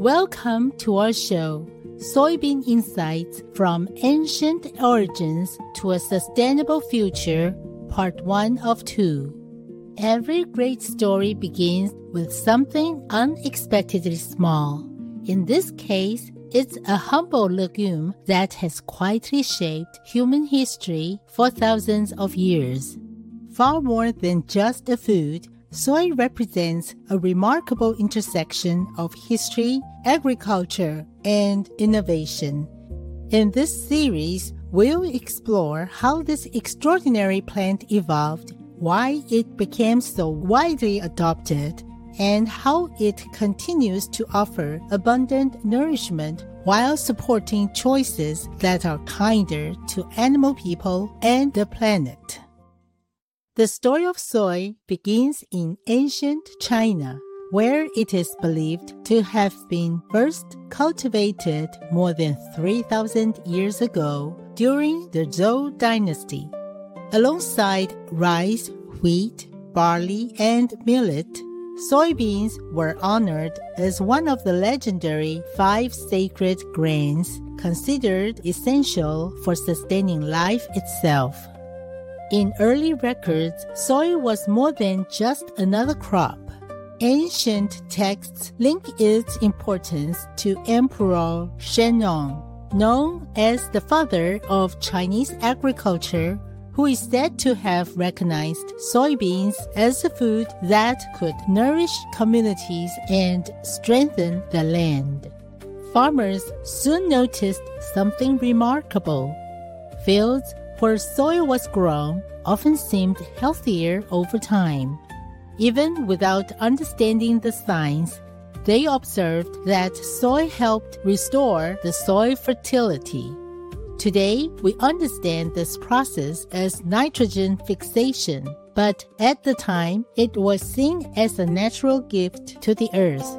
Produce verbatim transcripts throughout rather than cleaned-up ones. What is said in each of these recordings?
Welcome to our show, Soybean Insights from Ancient Origins to a Sustainable Future, Part one of two. Every great story begins with something unexpectedly small. In this case, it's a humble legume that has quietly shaped human history for thousands of years. Far more than just a food, soy represents a remarkable intersection of history, agriculture, and innovation. In this series, we'll explore how this extraordinary plant evolved, why it became so widely adopted, and how it continues to offer abundant nourishment while supporting choices that are kinder to animal people and the planet. The story of soy begins in ancient China, where it is believed to have been first cultivated more than three thousand years ago during the Zhou dynasty. Alongside rice, wheat, barley, and millet, soybeans were honored as one of the legendary five sacred grains considered essential for sustaining life itself. In early records, soy was more than just another crop. Ancient texts link its importance to Emperor Shennong, known as the father of Chinese agriculture, who is said to have recognized soybeans as a food that could nourish communities and strengthen the land. Farmers soon noticed something remarkable. Fields where soy was grown often seemed healthier over time. Even without understanding the science, they observed that soy helped restore the soil fertility. Today, we understand this process as nitrogen fixation, but at the time, it was seen as a natural gift to the earth.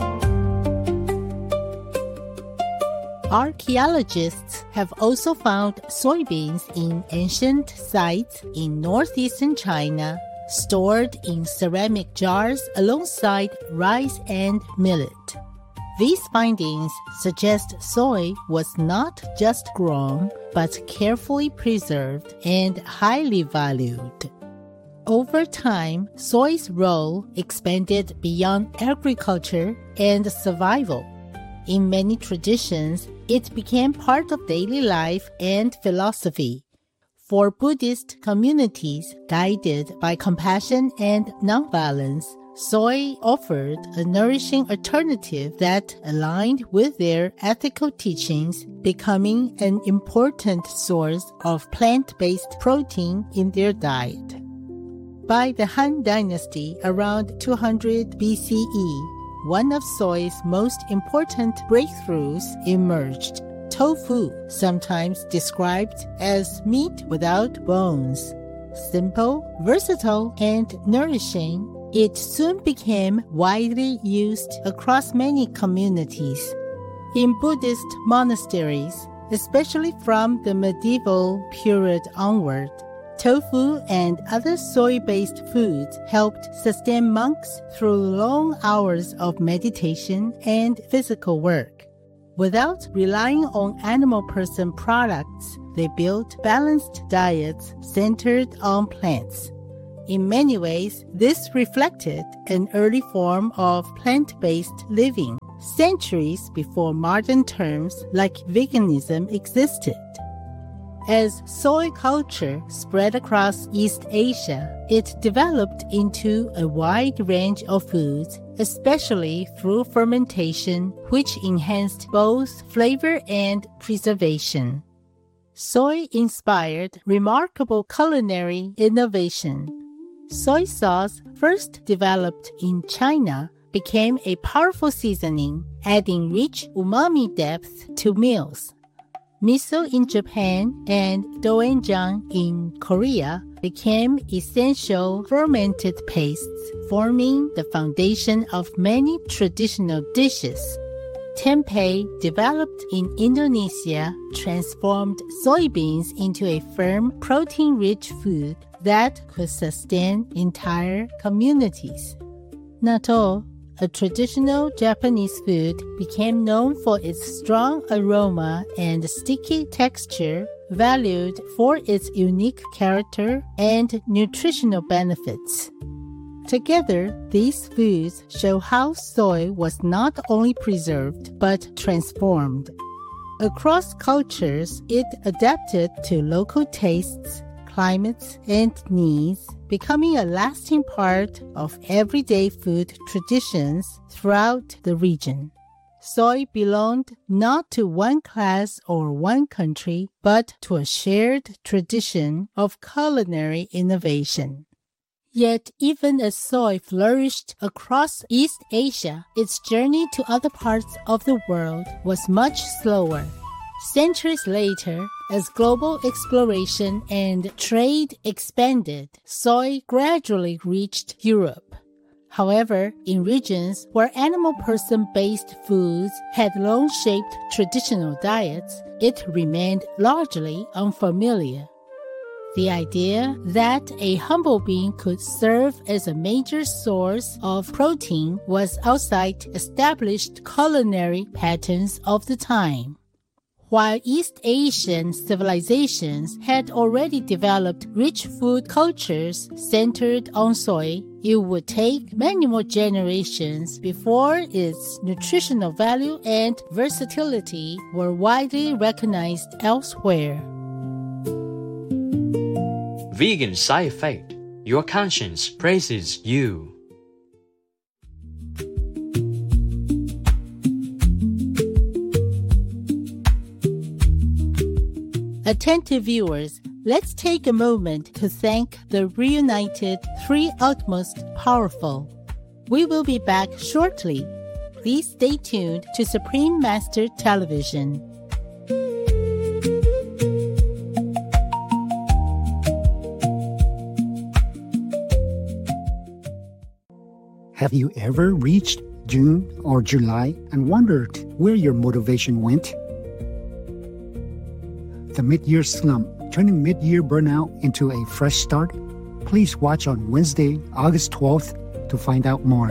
Archaeologists have also found soybeans in ancient sites in northeastern China, stored in ceramic jars alongside rice and millet. These findings suggest soy was not just grown, but carefully preserved and highly valued. Over time, soy's role expanded beyond agriculture and survival. In many traditions, it became part of daily life and philosophy. For Buddhist communities guided by compassion and nonviolence, soy offered a nourishing alternative that aligned with their ethical teachings, becoming an important source of plant-based protein in their diet. By the Han Dynasty around two hundred B C E, one of soy's most important breakthroughs emerged: tofu, sometimes described as meat without bones. Simple, versatile, and nourishing, it soon became widely used across many communities. In Buddhist monasteries, especially from the medieval period onward, tofu and other soy-based foods helped sustain monks through long hours of meditation and physical work. Without relying on animal person products, they built balanced diets centered on plants. In many ways, this reflected an early form of plant-based living, centuries before modern terms like veganism existed. As soy culture spread across East Asia, it developed into a wide range of foods, especially through fermentation, which enhanced both flavor and preservation. Soy inspired remarkable culinary innovation. Soy sauce, first developed in China, became a powerful seasoning, adding rich umami depth to meals. Miso in Japan and doenjang in Korea became essential fermented pastes, forming the foundation of many traditional dishes. Tempeh, developed in Indonesia, transformed soybeans into a firm, protein-rich food that could sustain entire communities. Natto, a traditional Japanese food, became known for its strong aroma and sticky texture, valued for its unique character and nutritional benefits. Together, these foods show how soy was not only preserved but transformed. Across cultures, it adapted to local tastes, climates, and needs, becoming a lasting part of everyday food traditions throughout the region. Soy belonged not to one class or one country, but to a shared tradition of culinary innovation. Yet, even as soy flourished across East Asia, its journey to other parts of the world was much slower. Centuries later, as global exploration and trade expanded, soy gradually reached Europe. However, in regions where animal person-based foods had long shaped traditional diets, it remained largely unfamiliar. The idea that a humble being could serve as a major source of protein was outside established culinary patterns of the time. While East Asian civilizations had already developed rich food cultures centered on soy, it would take many more generations before its nutritional value and versatility were widely recognized elsewhere. Vegan side effect. Your conscience praises you. Attentive viewers, let's take a moment to thank the reunited Three Utmost Powerful. We will be back shortly. Please stay tuned to Supreme Master Television. Have you ever reached June or July and wondered where your motivation went? The mid-year slump, turning mid-year burnout into a fresh start? Please watch on Wednesday, August twelfth to find out more.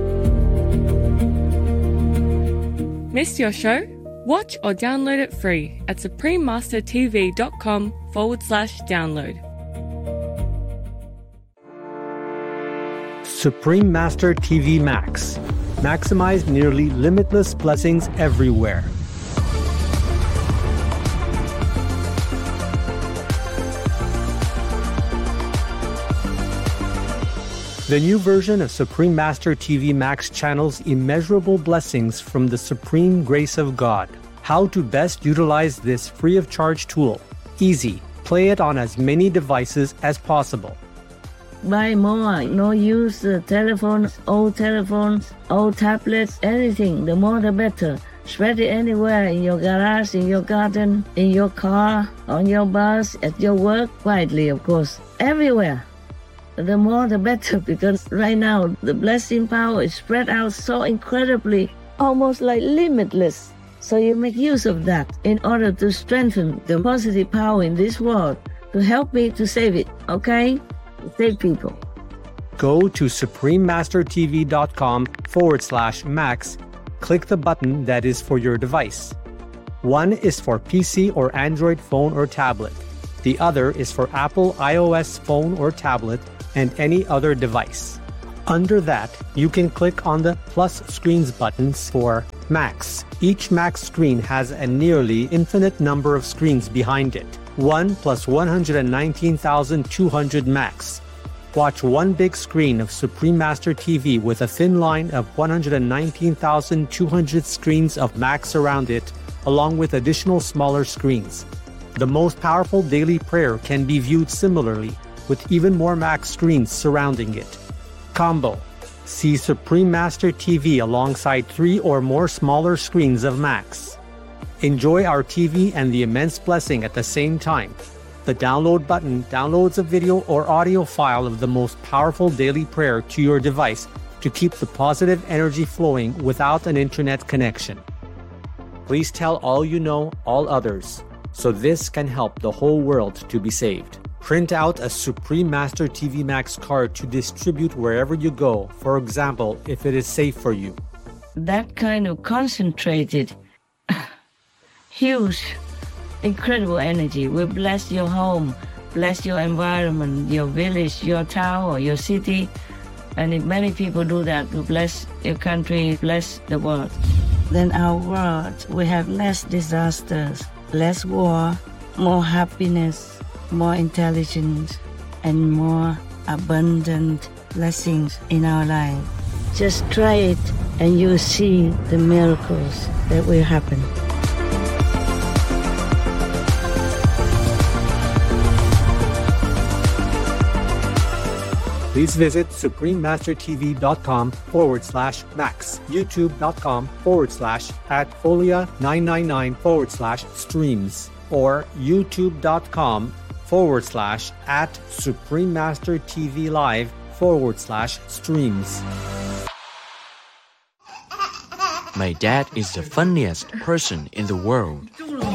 Missed your show? Watch or download it free at suprememastertv.com forward slash download. Supreme Master T V Max. Maximize nearly limitless blessings everywhere. The new version of Supreme Master T V Max channels immeasurable blessings from the supreme grace of God. How to best utilize this free of charge tool. Easy. Play it on as many devices as possible. Buy more, no use uh, telephones, old telephones, old tablets, anything, the more the better. Spread it anywhere, in your garage, in your garden, in your car, on your bus, at your work, quietly of course, everywhere. The more the better, because right now the blessing power is spread out so incredibly, almost like limitless. So you make use of that in order to strengthen the positive power in this world, to help me to save it, okay? Save people. Go to suprememastertv.com forward slash max. Click the button that is for your device. One is for P C or Android phone or tablet. The other is for Apple iOS phone or tablet and any other device. Under that, you can click on the plus screens buttons for Max. Each Max screen has a nearly infinite number of screens behind it. one plus one hundred nineteen thousand two hundred Max. Watch one big screen of Supreme Master T V with a thin line of one hundred nineteen thousand two hundred screens of Max around it, along with additional smaller screens. The most powerful daily prayer can be viewed similarly, with even more Max screens surrounding it. Combo. See Supreme Master T V alongside three or more smaller screens of Max. Enjoy our T V and the immense blessing at the same time. The download button downloads a video or audio file of the most powerful daily prayer to your device to keep the positive energy flowing without an internet connection. Please tell all you know, all others, so this can help the whole world to be saved. Print out a Supreme Master T V Max card to distribute wherever you go, for example, if it is safe for you. That kind of concentrated, huge, incredible energy will bless your home, bless your environment, your village, your town, or your city. And if many people do that, will bless your country, bless the world. Then our world will have less disasters, less war, more happiness, more intelligence, and more abundant blessings in our life. Just try it and you'll see the miracles that will happen. Please visit suprememastertv.com forward slash max, youtube.com forward slash at folia 999 forward slash streams, or youtube.com forward slash at Supreme Master T V Live forward slash streams. My dad is the funniest person in the world.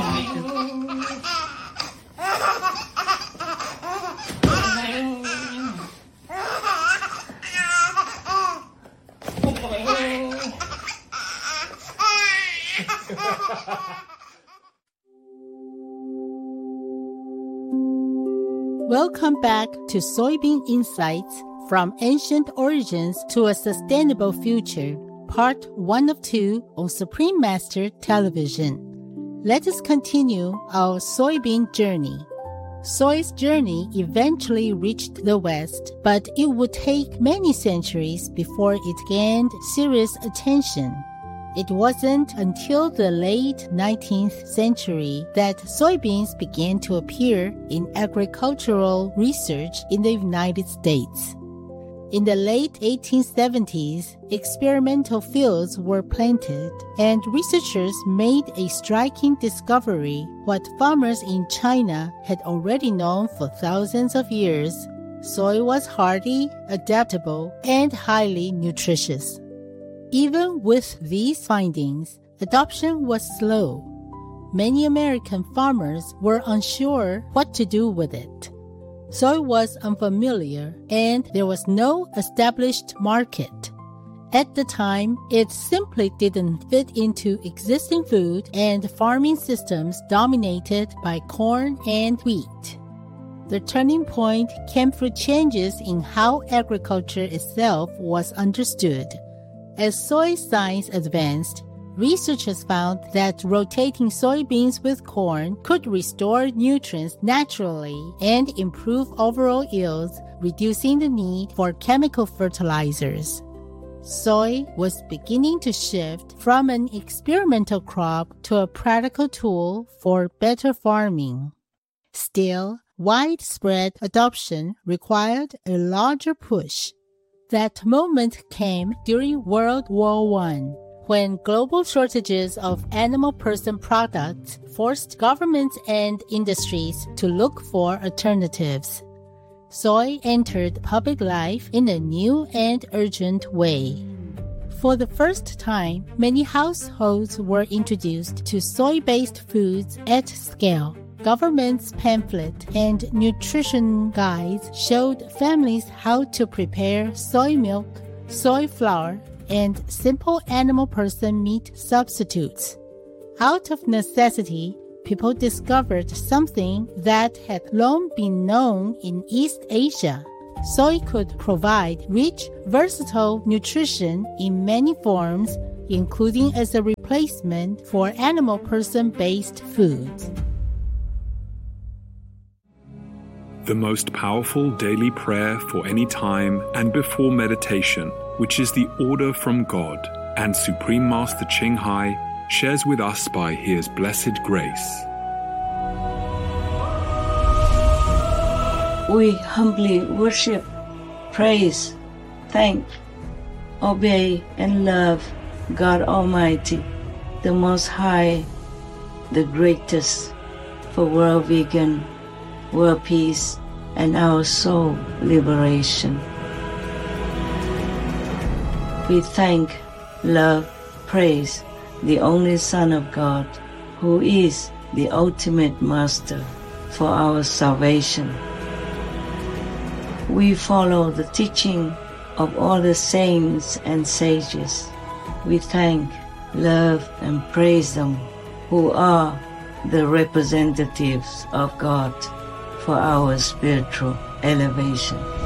Welcome back to Soybean Insights, From Ancient Origins to a Sustainable Future, Part one of two on Supreme Master Television. Let us continue our soybean journey. Soy's journey eventually reached the West, but it would take many centuries before it gained serious attention. It wasn't until the late nineteenth century that soybeans began to appear in agricultural research in the United States. In the late eighteen seventies, experimental fields were planted, and researchers made a striking discovery: what farmers in China had already known for thousands of years. Soy was hardy, adaptable, and highly nutritious. Even with these findings, adoption was slow. Many American farmers were unsure what to do with it. Soy was unfamiliar, and there was no established market. At the time, it simply didn't fit into existing food and farming systems dominated by corn and wheat. The turning point came through changes in how agriculture itself was understood. As soy science advanced, researchers found that rotating soybeans with corn could restore nutrients naturally and improve overall yields, reducing the need for chemical fertilizers. Soy was beginning to shift from an experimental crop to a practical tool for better farming. Still, widespread adoption required a larger push. That moment came during World War One, when global shortages of animal protein products forced governments and industries to look for alternatives. Soy entered public life in a new and urgent way. For the first time, many households were introduced to soy-based foods at scale. Government's pamphlet and nutrition guides showed families how to prepare soy milk, soy flour, and simple animal protein meat substitutes. Out of necessity, people discovered something that had long been known in East Asia. Soy could provide rich, versatile nutrition in many forms, including as a replacement for animal protein-based foods. The most powerful daily prayer for any time and before meditation, which is the order from God, and Supreme Master Ching Hai shares with us by His blessed grace. We humbly worship, praise, thank, obey, and love God Almighty, the Most High, the greatest, for world vegan, world peace, and our soul liberation. We thank, love, praise the only Son of God, who is the ultimate Master for our salvation. we follow the teaching of all the saints and sages. We thank, love, and praise them who are the representatives of God for our spiritual elevation.